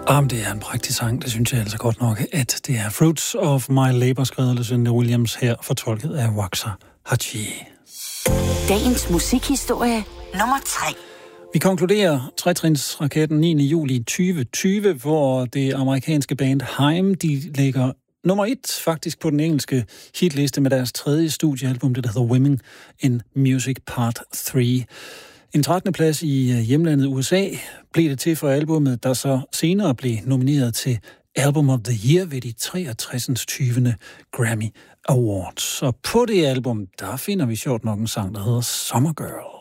Det er en prægtig sang, det synes jeg altså godt nok, at det er Fruits of My Labor, skrevet af Lucinda Williams, her fortolket af Waxer Haji. Dagens musikhistorie nummer 3. Vi konkluderer tretrinsraketten 9. juli 2020, hvor det amerikanske band Haim, de ligger nummer 1 faktisk på den engelske hitliste med deres 3. studiealbum, det der hedder Women in Music Part 3. En 13. plads i hjemlandet USA blev det til for albumet, der så senere blev nomineret til Album of the Year ved de 63. 20. Grammy Awards. Og på det album, der finder vi sjovt nok en sang, der hedder Summer Girl.